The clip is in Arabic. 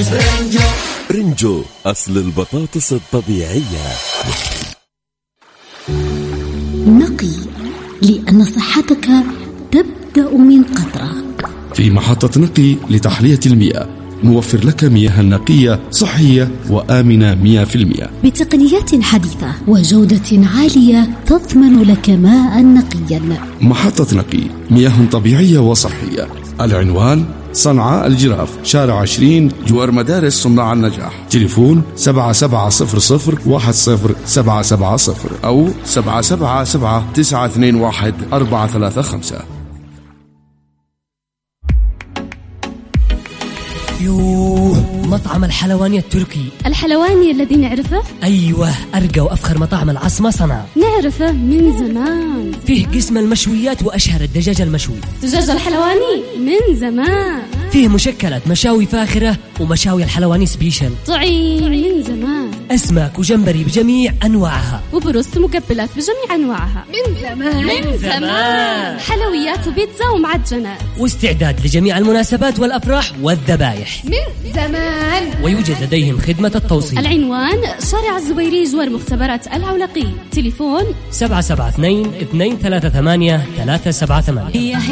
برنجو أصل البطاطس الطبيعية. نقي، لأن صحتك تبدأ من قطرة. في محطة نقي لتحلية المياه نوفر لك مياه نقية صحية وآمنة 100%، بتقنيات حديثة وجودة عالية تضمن لك ماء نقيا. محطة نقي، مياه طبيعية وصحية. العنوان صنعاء الجراف، شارع 20 جوار مدارس صناع النجاح. تليفون 7700100770 أو 777-921-435. يوه، مطعم الحلواني التركي. الحلواني الذي نعرفه؟ أيوة، أرقى وأفخر مطاعم العاصمة صنعاء. نعرفه من زمان. فيه قسم المشويات وأشهر الدجاج المشوي. دجاج الحلواني من زمان. فيه مشكلات مشاوي فاخرة ومشاوي الحلواني سبيشل. طعيم من زمان. أسماك وجمبري بجميع أنواعها. وبروست مقبلات بجميع أنواعها. من زمان. حلويات وبيتزا ومعجنات. واستعداد لجميع المناسبات والأفراح والذبايح. من زمان. ويوجد لديهم خدمة التوصيل. العنوان شارع الزبيري جوار مختبرات العولقي. تليفون 772-238-378.